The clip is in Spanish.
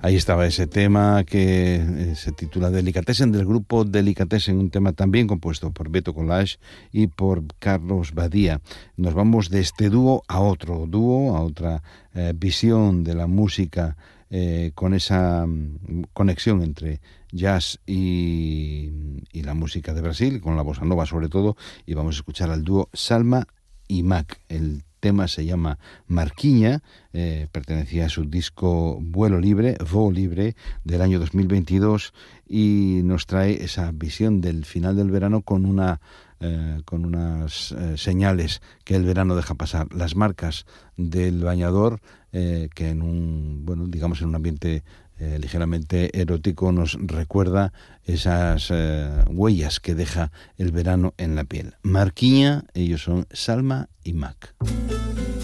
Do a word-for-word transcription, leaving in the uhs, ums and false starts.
Ahí estaba ese tema que eh, se titula Delicatessen, del grupo Delicatessen, un tema también compuesto por Beto Collage y por Carlos Badía. Nos vamos de este dúo a otro dúo, a otra eh, visión de la música, eh, con esa um, conexión entre jazz y, y la música de Brasil, con la bossa nova sobre todo, y vamos a escuchar al dúo Salma y Mac. El tema se llama Marquinha, eh, pertenecía a su disco Vuelo Libre, Voo Libre, del año dos mil veintidós, y nos trae esa visión del final del verano con una eh, con unas eh, señales que el verano deja pasar, las marcas del bañador, eh, que en un, bueno, digamos en un ambiente Eh, ligeramente erótico nos recuerda esas eh, huellas que deja el verano en la piel. Marquinha, ellos son Salma y Mac.